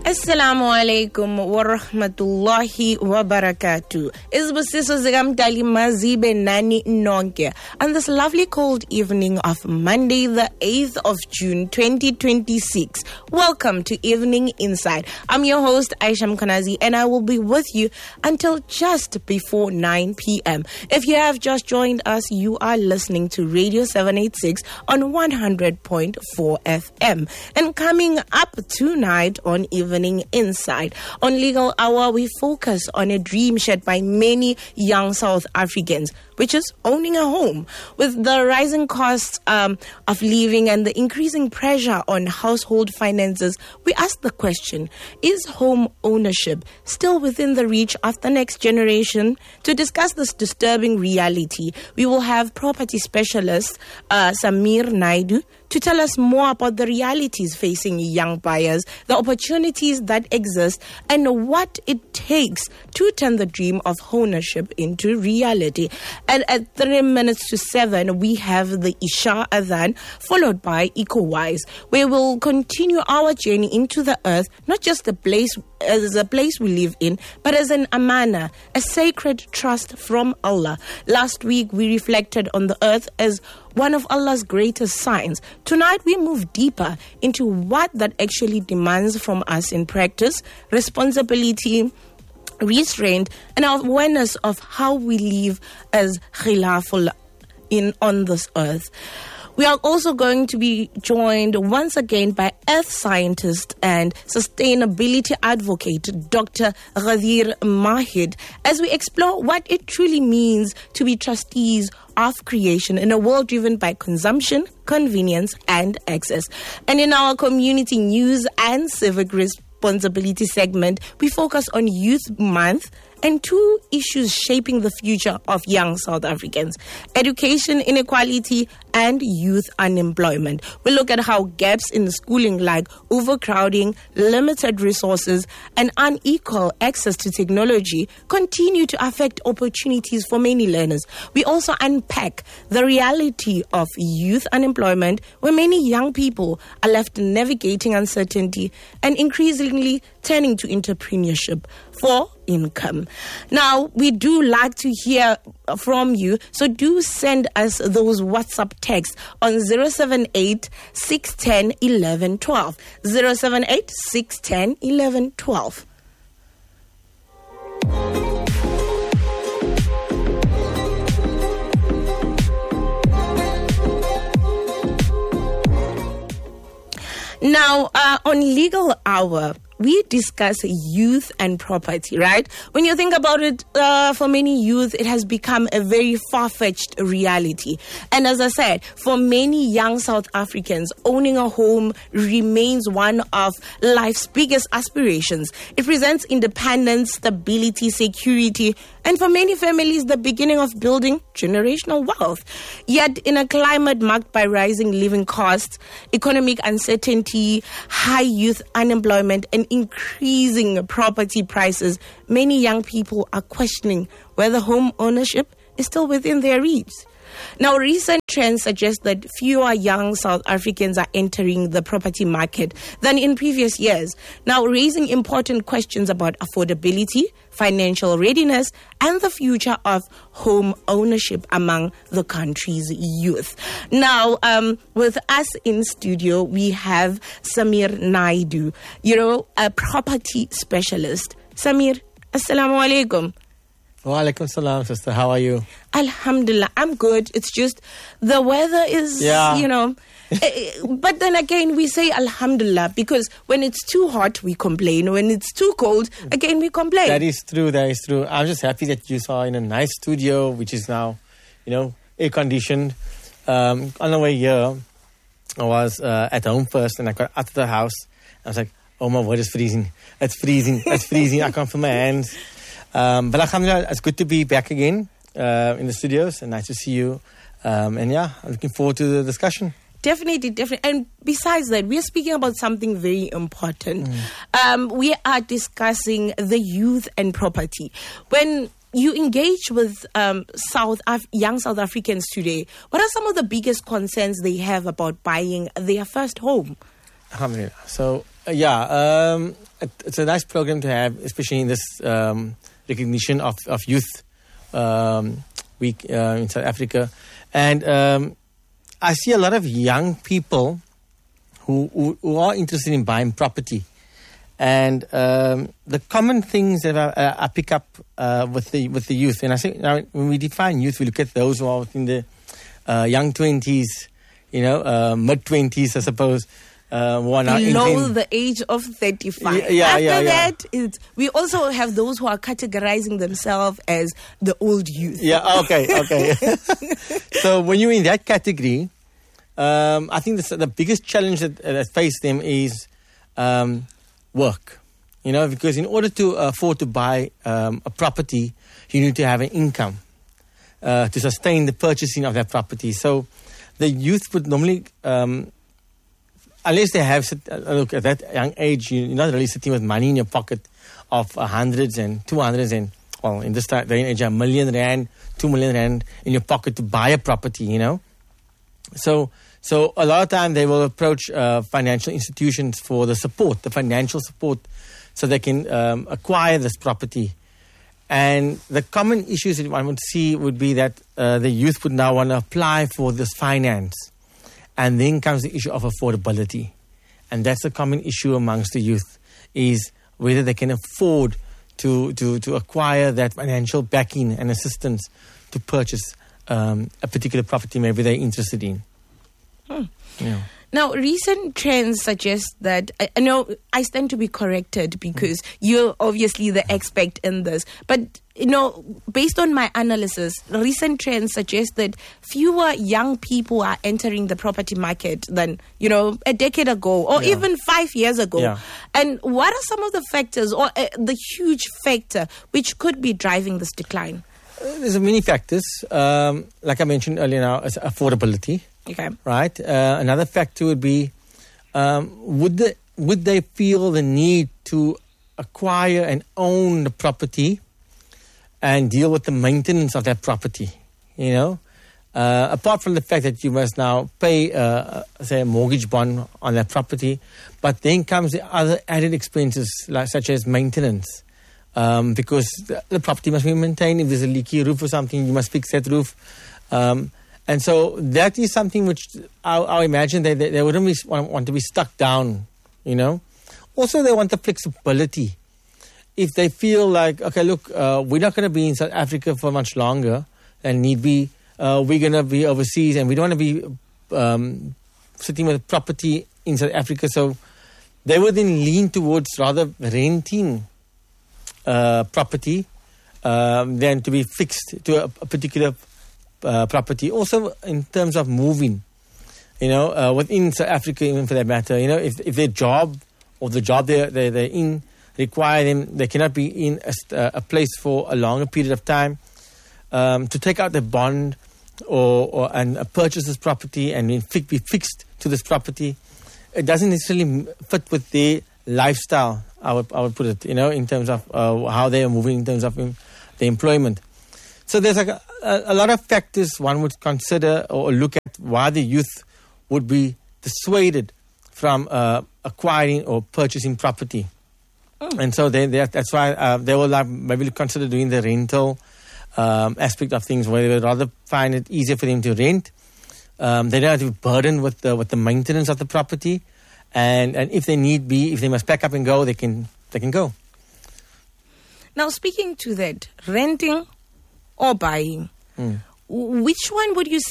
Assalamu alaikum wa rahmatullahi wa barakatuh. Izbusiso zikamdali mazibe nani nonke. On this lovely cold evening of Monday, the 8th of June, 2026. Welcome to Evening Inside. I'm your host, Aisha Mkonazi, and I will be with you until just before 9 p.m. If you have just joined us, you are listening to Radio 786 on 100.4 FM. And coming up tonight on Evening Inside. On Legal Hour, we focus on a dream shared by many young South Africans, which is owning a home. With the rising costs of living and the increasing pressure on household finances, we ask the question, is home ownership still within the reach of the next generation? To discuss this disturbing reality, we will have property specialist Samir Naidu to tell us more about the realities facing young buyers, the opportunities that exist, and what it takes to turn the dream of ownership into reality. And at 3 minutes to 7, we have the Isha Adhan, followed by EcoWise, where we'll continue our journey into the earth, not just a place we live in, but as an amana, a sacred trust from Allah. Last week, we reflected on the earth as one of Allah's greatest signs. Tonight, we move deeper into what that actually demands from us in practice, responsibility, restraint, and awareness of how we live as khilaful on this earth. We are also going to be joined once again by earth scientist and sustainability advocate, Dr. Ghadir Mahid, as we explore what it truly means to be trustees of creation in a world driven by consumption, convenience, and access. And in our community news and civic responsibility segment, we focus on Youth Month and two issues shaping the future of young South Africans: education inequality and youth unemployment. We look at how gaps in schooling, like overcrowding, limited resources, and unequal access to technology, continue to affect opportunities for many learners. We also unpack the reality of youth unemployment, where many young people are left navigating uncertainty and increasingly turning to entrepreneurship for income. Now, we do like to hear from you, so do send us those WhatsApp texts on 078 610 1112. 078 610 1112. Now, on Legal Hour, we discuss youth and property, right? When you think about it, for many youth, it has become a very far-fetched reality. And as I said, for many young South Africans, owning a home remains one of life's biggest aspirations. It presents independence, stability, security, and for many families, the beginning of building generational wealth. Yet, in a climate marked by rising living costs, economic uncertainty, high youth unemployment, and increasing property prices, many young people are questioning whether home ownership is still within their reach. Now, recent trends suggest that fewer young South Africans are entering the property market than in previous years, now raising important questions about affordability, financial readiness, and the future of home ownership among the country's youth. Now, with us in studio, we have Samir Naidu, a property specialist. Samir, assalamu alaikum. Wa alaikum salam, sister. How are you? Alhamdulillah, I'm good. It's just the weather is, but then again, we say Alhamdulillah because when it's too hot, we complain. When it's too cold, again, we complain. That is true. I'm just happy that you saw in a nice studio, which is now, air-conditioned. On the way here, I was at home first and I got out of the house. I was like, oh my word, it's freezing. It's freezing. I can't feel my hands. But alhamdulillah, it's good to be back again in the studios and nice to see you. And I'm looking forward to the discussion. Definitely. And besides that, we are speaking about something very important. We are discussing the youth and property. When you engage with young South Africans today, what are some of the biggest concerns they have about buying their first home? Alhamdulillah. So, it's a nice program to have, especially in this recognition of youth week in South Africa. And I see a lot of young people who are interested in buying property. And the common things that I pick up with the youth, and I say, now, when we define youth, we look at those who are within the young 20s, mid 20s, I suppose. Below the age of 35. After that, we also have those who are categorizing themselves as the old youth. Yeah, okay. So when you're in that category, I think the biggest challenge that faces them is work. Because in order to afford to buy a property, you need to have an income to sustain the purchasing of that property. So the youth would normally... unless they have, look, at that young age, you're not really sitting with money in your pocket of hundreds and 200s and, well, in this day and age, R1 million, 2 million rand in your pocket to buy a property, So a lot of time they will approach financial institutions for the financial support, so they can acquire this property. And the common issues that one would see would be that the youth would now want to apply for this finance. And then comes the issue of affordability. And that's a common issue amongst the youth, is whether they can afford to acquire that financial backing and assistance to purchase a particular property maybe they're interested in. Yeah. Now, recent trends suggest that, I know I stand to be corrected because you're obviously the expert in this, but, based on my analysis, recent trends suggest that fewer young people are entering the property market than, a decade ago or even 5 years ago. Yeah. And what are some of the factors or the huge factor which could be driving this decline? There's many factors. Like I mentioned earlier now, it's affordability. Okay. Right. Another factor would be, would they feel the need to acquire and own the property and deal with the maintenance of that property? Apart from the fact that you must now pay, say, a mortgage bond on that property, but then comes the other added expenses, such as maintenance, because the property must be maintained. If there's a leaky roof or something, you must fix that roof. And so that is something which I imagine they wouldn't want to be stuck down, Also, they want the flexibility. If they feel like, okay, look, we're not going to be in South Africa for much longer and need be, we're going to be overseas and we don't want to be sitting with property in South Africa. So they would then lean towards rather renting property than to be fixed to a particular property. Also, in terms of moving, within South Africa, even for that matter, if their job or the job they're in require them, they cannot be in a place for a longer period of time. To take out the bond and purchase this property and then be fixed to this property, it doesn't necessarily fit with their lifestyle. I would put it, in terms of how they are moving, in terms of the employment. So there's a lot of factors one would consider or look at why the youth would be dissuaded from acquiring or purchasing property. And so that's why they will maybe consider doing the rental aspect of things, where they would rather find it easier for them to rent. They don't have to be burdened with the maintenance of the property. And if they need be, if they must pack up and go, they can go. Now, speaking to that, renting or buying, which one would you